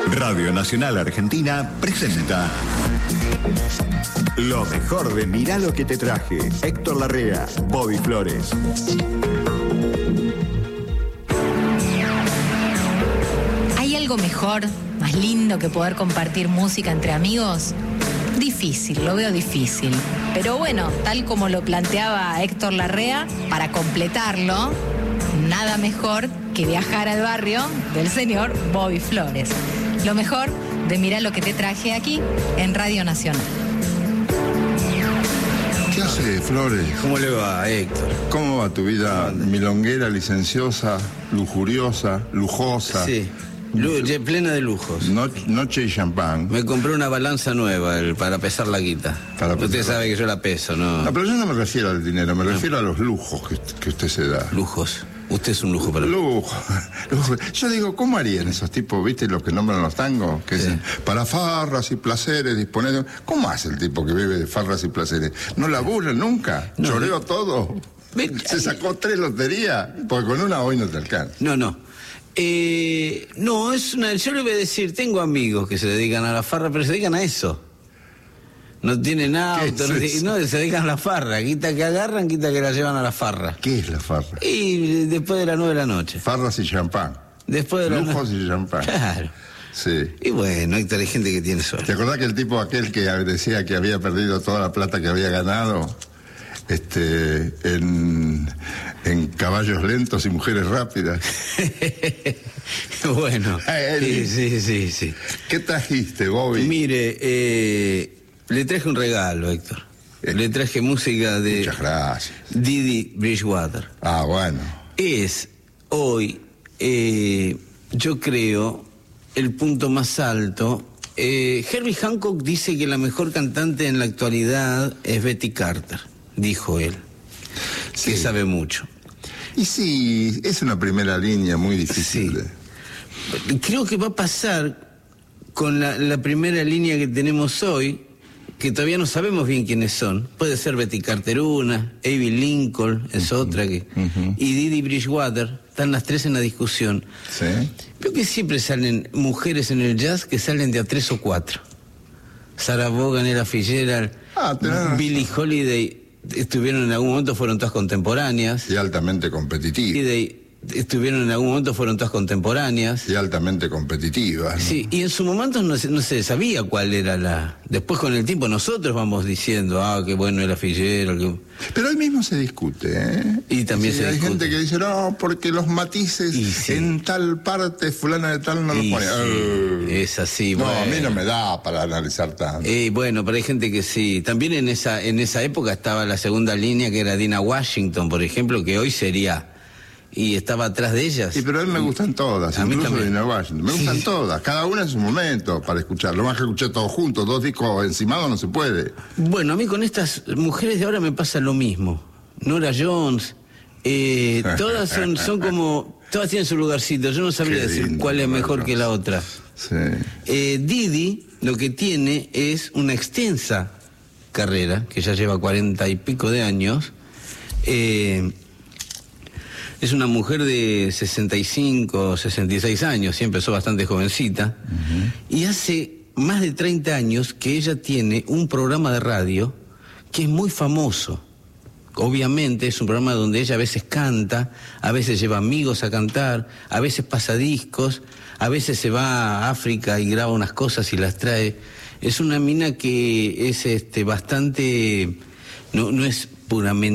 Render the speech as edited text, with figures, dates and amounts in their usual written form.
Radio Nacional Argentina presenta lo mejor de Mirá lo que te traje. Héctor Larrea, Bobby Flores. ¿Hay algo mejor, más lindo que poder compartir música entre amigos? Difícil, lo veo difícil. Pero bueno, tal como lo planteaba Héctor Larrea, para completarlo, nada mejor que viajar al barrio del señor Bobby Flores. Lo mejor de Mirá lo que te traje aquí en Radio Nacional. ¿Qué hace, Flores? ¿Cómo le va, Héctor? ¿Cómo va tu vida milonguera, licenciosa, lujuriosa, lujosa? Sí, plena de lujos. Noche y champán. Me compré una balanza nueva para pesar la guita. Usted sabe que yo la peso, ¿no? No, pero yo no me refiero al dinero, me refiero a los lujos que usted se da. Lujos. Usted es un lujo para mí. Lujo. Yo digo, ¿cómo harían esos tipos, viste, los que nombran los tangos? Que dicen, para farras y placeres, disponer de... ¿Cómo hace el tipo que vive de farras y placeres? ¿No labura nunca? No, ¿choreó todo? ¿Se sacó 3 loterías? Porque con una hoy no te alcanza. No. No, yo le voy a decir, tengo amigos que se dedican a la farra, pero se dedican a eso. No tienen auto, no, se dedican a la farra. Quita que agarran, quita que la llevan a la farra. ¿Qué es la farra? Y después de las 9 de la noche. Farras y champán. Después de lujos y champán. Claro. Sí. Y bueno, Héctor, hay gente que tiene suerte. ¿Te acordás que el tipo aquel que decía que había perdido toda la plata que había ganado en caballos lentos y mujeres rápidas? Bueno, sí. ¿Qué trajiste, Bobby? Mire, le traje un regalo, Héctor. Le traje música de... Muchas gracias. Didi Bridgewater. Ah, bueno. Es hoy, yo creo, el punto más alto. Herbie Hancock dice que la mejor cantante en la actualidad es Betty Carter, dijo él, sí. Que sabe mucho. Y sí, es una primera línea muy difícil. Sí. Creo que va a pasar con la primera línea que tenemos hoy, que todavía no sabemos bien quiénes son. Puede ser Betty Carter una, Abbey Lincoln es otra, y Didi Bridgewater. Están las 3 en la discusión. Sí. Veo que siempre salen mujeres en el jazz que salen de a 3 o 4. Sarah Vaughan, Ella Fitzgerald, Billie Holiday, estuvieron en algún momento, fueron todas contemporáneas. Y altamente competitivas. Estuvieron en algún momento, fueron todas contemporáneas. Y altamente competitivas, ¿no? Sí, y en su momento no se sabía cuál era la... Después con el tiempo nosotros vamos diciendo, qué bueno era Fitzgerald. Pero hoy mismo se discute, ¿eh? Y también sí, se hay discute. Gente que dice, no, porque los matices en tal parte, fulana de tal no los pone. Sí, es así, no, bueno. A mí no me da para analizar tanto. Bueno, pero hay gente que sí. También en esa época estaba la segunda línea, que era Dina Washington, por ejemplo, que hoy sería... Y estaba atrás de ellas. Sí, pero a mí me gustan todas, incluso Dina Washington. Me gustan todas, cada una en su momento para escuchar. Lo más que escuché todos juntos, 2 discos encimados no se puede. Bueno, a mí con estas mujeres de ahora me pasa lo mismo. Nora Jones, todas son como... Todas tienen su lugarcito. Yo no sabría decir cuál es mejor que la otra. Sí. Didi lo que tiene es una extensa carrera, que ya lleva 40 y pico de años. Es una mujer de 65, 66 años, sí, empezó bastante jovencita, y hace más de 30 años que ella tiene un programa de radio que es muy famoso. Obviamente es un programa donde ella a veces canta, a veces lleva amigos a cantar, a veces pasa discos, a veces se va a África y graba unas cosas y las trae. Es una mina que es bastante... No es puramente